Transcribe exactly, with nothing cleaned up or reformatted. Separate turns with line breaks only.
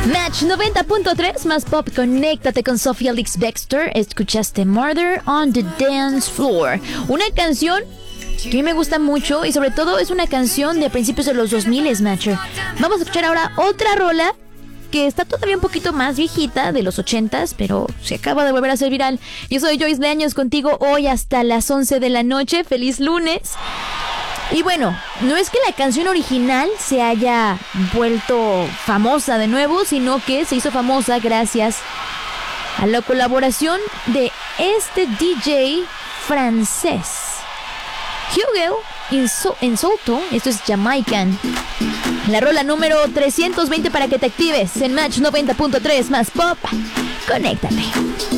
Match noventa punto tres más pop, conéctate con Sophie Elix Bextor. Escuchaste Murder on the Dance Floor, una canción que a mí me gusta mucho y sobre todo es una canción de principios de los dos mil, Matcher. Vamos a escuchar ahora otra rola que está todavía un poquito más viejita, de los ochentas, pero se acaba de volver a ser viral. Yo soy Joyce Leaños, contigo hoy hasta las once de la noche. ¡Feliz lunes! Y bueno, no es que la canción original se haya vuelto famosa de nuevo, sino que se hizo famosa gracias a la colaboración de este D J francés, Hugo Insolto. Esto es Jamaican. La rola número trescientos veinte para que te actives en Match noventa punto tres más pop. Conéctate.